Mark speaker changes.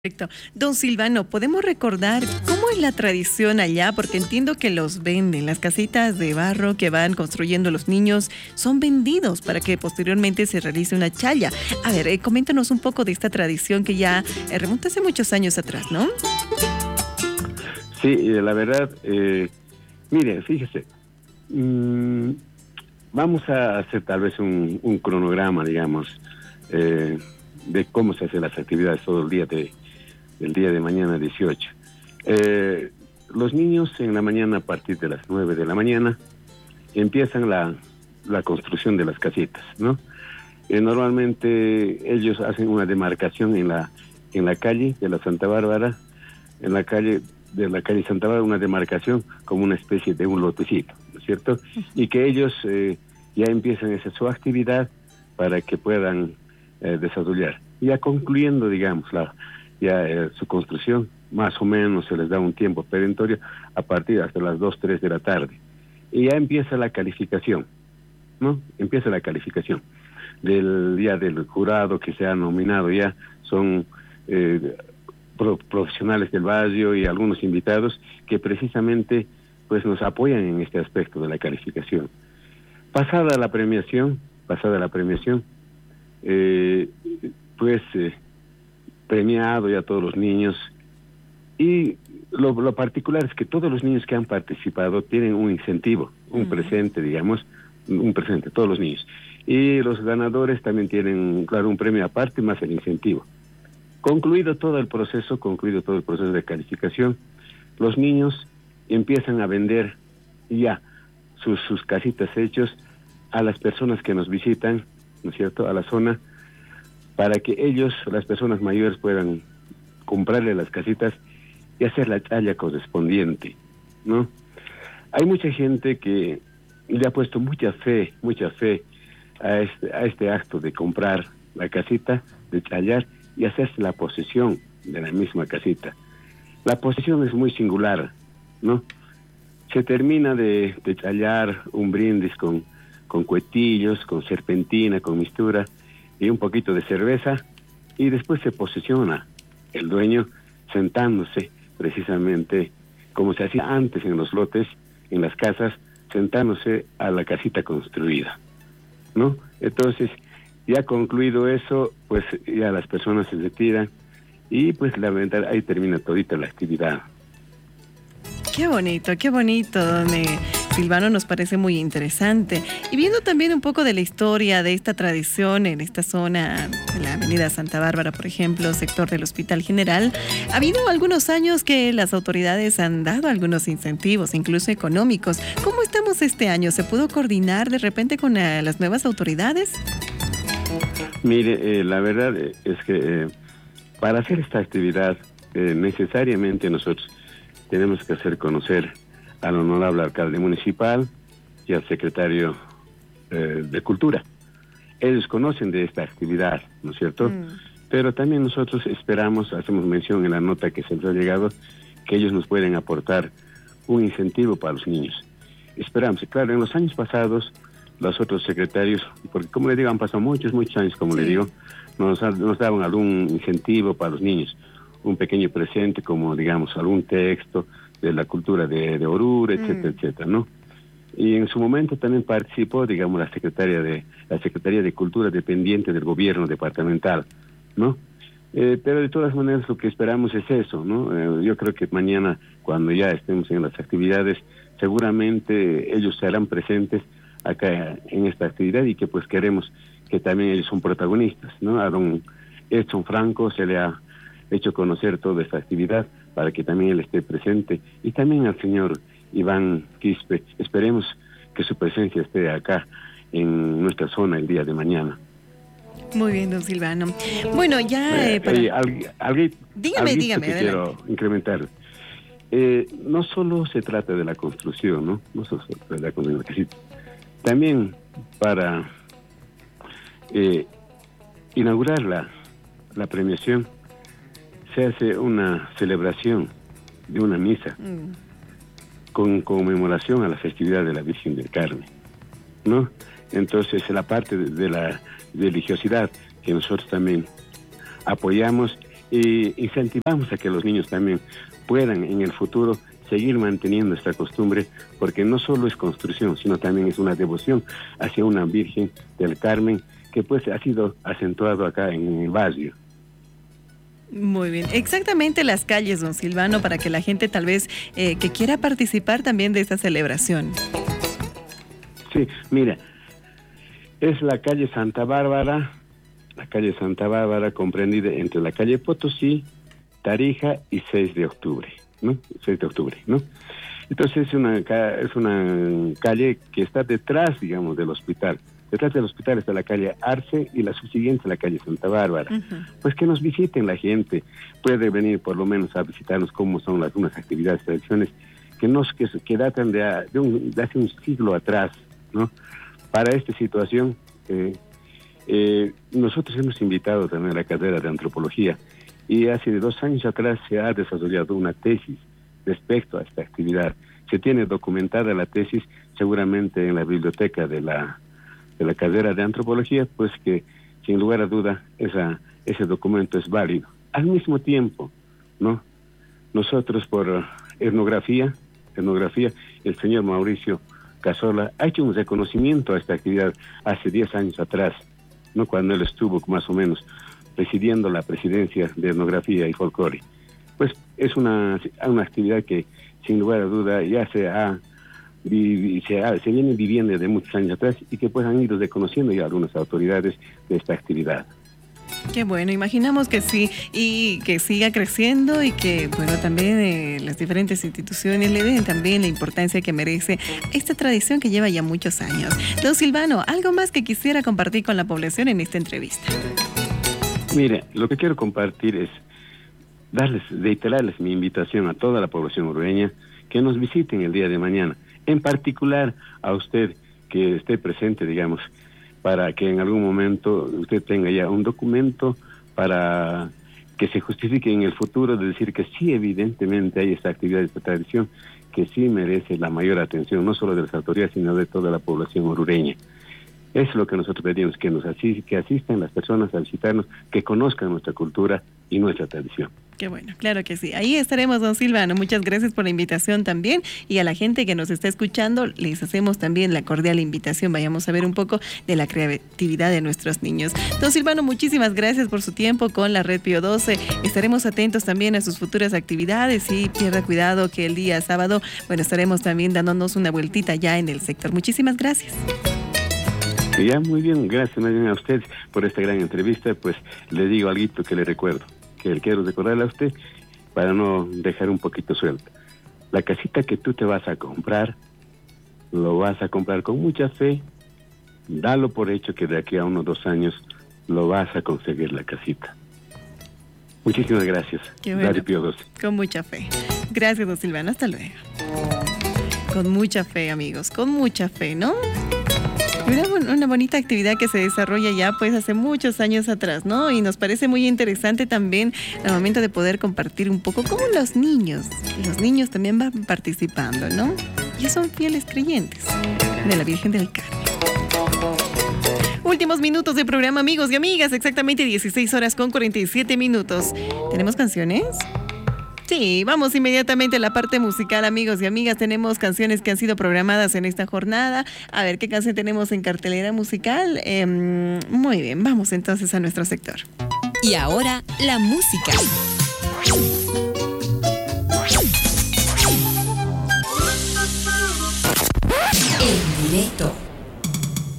Speaker 1: Perfecto. Don Silvano, ¿podemos recordar cómo es la tradición allá? Porque entiendo que los venden, las casitas de barro que van construyendo los niños son vendidos para que posteriormente se realice una chaya. A ver, coméntanos un poco de esta tradición que ya remonta hace muchos años atrás, ¿no?
Speaker 2: Sí, la verdad, mire, fíjese, vamos a hacer tal vez un cronograma, digamos, de cómo se hacen las actividades todo el día del día de mañana 18. Los niños en la mañana, a partir de las 9 de la mañana, empiezan la construcción de las casitas, ¿no? Normalmente ellos hacen una demarcación en la calle de la Santa Bárbara, en la calle de la calle Santa Bárbara, una demarcación como una especie de un lotecito, ¿no es cierto? Y que ellos ya empiezan esa su actividad para que puedan desarrollar. Ya concluyendo, digamos, su construcción, más o menos se les da un tiempo perentorio a partir hasta las 2, 3 de la tarde. Y ya empieza la calificación, ¿no? Empieza la calificación del día del jurado que se ha nominado, ya son profesionales del barrio y algunos invitados que precisamente pues nos apoyan en este aspecto de la calificación. Pasada la premiación, premiado ya todos los niños, y lo particular es que todos los niños que han participado tienen un incentivo, un presente, digamos, un presente, todos los niños. Y los ganadores también tienen, claro, un premio aparte más el incentivo. Concluido todo el proceso de calificación, los niños empiezan a vender ya sus casitas hechos a las personas que nos visitan, ¿no es cierto?, a la zona, para que ellos, las personas mayores, puedan comprarle las casitas y hacer la talla correspondiente, ¿no? Hay mucha gente que le ha puesto mucha fe a este acto de comprar la casita, de tallar y hacerse la posesión de la misma casita. La posesión es muy singular, ¿no? Se termina de tallar un brindis con cuetillos, con serpentina, con mistura y un poquito de cerveza, y después se posesiona el dueño sentándose precisamente como se hacía antes en los lotes, en las casas, sentándose a la casita construida, ¿no? Entonces, ya concluido eso, pues ya las personas se retiran y pues la verdad ahí termina todita la actividad.
Speaker 1: Qué bonito, don Silvano, nos parece muy interesante. Y viendo también un poco de la historia de esta tradición en esta zona de la avenida Santa Bárbara, por ejemplo, sector del Hospital General, ha habido algunos años que las autoridades han dado algunos incentivos, incluso económicos. ¿Cómo estamos este año? ¿Se pudo coordinar de repente con las nuevas autoridades?
Speaker 2: Mire, la verdad es que para hacer esta actividad necesariamente nosotros tenemos que hacer conocer al honorable alcalde municipal y al secretario de Cultura. Ellos conocen de esta actividad, ¿no es cierto? Pero también nosotros esperamos, hacemos mención en la nota que se nos ha llegado, que ellos nos pueden aportar un incentivo para los niños. Esperamos, claro, en los años pasados, los otros secretarios, porque como le digo, han pasado muchos años, como le digo, nos daban algún incentivo para los niños, un pequeño presente como, digamos, algún texto de la cultura de Oruro, etcétera, ¿no? Y en su momento también participó, digamos, la Secretaría de Cultura dependiente del gobierno departamental, ¿no? Pero de todas maneras lo que esperamos es eso, ¿no? Yo creo que mañana, cuando ya estemos en las actividades, seguramente ellos serán presentes acá en esta actividad y que pues queremos que también ellos son protagonistas, ¿no? A don Edson Franco se le ha hecho conocer toda esta actividad para que también él esté presente, y también al señor Iván Quispe. Esperemos que su presencia esté acá en nuestra zona el día de mañana.
Speaker 1: Muy bien, don Silvano. Bueno, ya dígame,
Speaker 2: quiero incrementar. No solo se trata de la construcción, no solo se trata de la construcción, también para inaugurar la premiación se hace una celebración de una misa con conmemoración a la festividad de la Virgen del Carmen, ¿no? Entonces, la parte de la religiosidad que nosotros también apoyamos Y incentivamos a que los niños también puedan en el futuro seguir manteniendo esta costumbre, porque no solo es construcción, sino también es una devoción hacia una Virgen del Carmen, que pues ha sido acentuado acá en el barrio.
Speaker 1: Muy bien, exactamente las calles, don Silvano, para que la gente tal vez que quiera participar también de esta celebración.
Speaker 2: Sí, mira, es la calle Santa Bárbara comprendida entre la calle Potosí, Tarija y 6 de octubre, ¿no? 6 de octubre, ¿no? Entonces es una calle que está detrás, digamos, del hospital. Detrás del hospital está la calle Arce y la subsiguiente la calle Santa Bárbara. Uh-huh. Pues que nos visiten la gente, puede venir por lo menos a visitarnos cómo son algunas actividades, tradiciones que datan de hace un siglo atrás, ¿no? Para esta situación, nosotros hemos invitado también a la carrera de antropología y hace 2 años atrás se ha desarrollado una tesis respecto a esta actividad. Se tiene documentada la tesis seguramente en la biblioteca de la carrera de antropología, pues que sin lugar a duda ese documento es válido. Al mismo tiempo, ¿no? Nosotros por etnografía, el señor Mauricio Casola ha hecho un reconocimiento a esta actividad hace 10 años atrás, ¿no? Cuando él estuvo más o menos presidiendo la presidencia de etnografía y folclore. Pues es una actividad que sin lugar a duda ya se viene viviendo de muchos años atrás y que pues han ido reconociendo ya algunas autoridades de esta actividad.
Speaker 1: Qué bueno, imaginamos que sí, y que siga creciendo y que, bueno, también las diferentes instituciones le den también la importancia que merece esta tradición que lleva ya muchos años. Don Silvano, ¿algo más que quisiera compartir con la población en esta entrevista?
Speaker 2: Mire, lo que quiero compartir es reiterarles mi invitación a toda la población uruguayeña que nos visiten el día de mañana, en particular a usted que esté presente, digamos, para que en algún momento usted tenga ya un documento para que se justifique en el futuro de decir que sí, evidentemente hay esta actividad, esta tradición, que sí merece la mayor atención, no solo de las autoridades, sino de toda la población orureña. Es lo que nosotros pedimos, que asistan las personas a visitarnos, que conozcan nuestra cultura y nuestra tradición.
Speaker 1: Qué bueno, claro que sí. Ahí estaremos, don Silvano. Muchas gracias por la invitación también. Y a la gente que nos está escuchando, les hacemos también la cordial invitación. Vayamos a ver un poco de la creatividad de nuestros niños. Don Silvano, muchísimas gracias por su tiempo con la Red Pío XII. Estaremos atentos también a sus futuras actividades y pierda cuidado que el día sábado, bueno, estaremos también dándonos una vueltita ya en el sector. Muchísimas gracias.
Speaker 2: Ya, muy bien, gracias más bien a usted por esta gran entrevista. Pues le digo algo que le recuerdo, que quiero recordarle a usted para no dejar un poquito suelto. La casita que tú te vas a comprar, lo vas a comprar con mucha fe, dalo por hecho que de aquí a 1 o 2 años lo vas a conseguir la casita. Muchísimas gracias.
Speaker 1: Qué bueno.
Speaker 2: Radio Pío XII.
Speaker 1: Con mucha fe. Gracias, don Silvano. Hasta luego. Con mucha fe, amigos, con mucha fe, ¿no? Una bonita actividad que se desarrolla ya pues hace muchos años atrás, ¿no? Y nos parece muy interesante también el momento de poder compartir un poco cómo los niños también van participando, ¿no? Y son fieles creyentes de la Virgen del Carmen. Últimos minutos de programa, amigos y amigas, exactamente 16:47. ¿Tenemos canciones? Sí, vamos inmediatamente a la parte musical, amigos y amigas. Tenemos canciones que han sido programadas en esta jornada. A ver, ¿qué canción tenemos en cartelera musical? Muy bien, vamos entonces a nuestro sector.
Speaker 3: Y ahora, la música. En directo.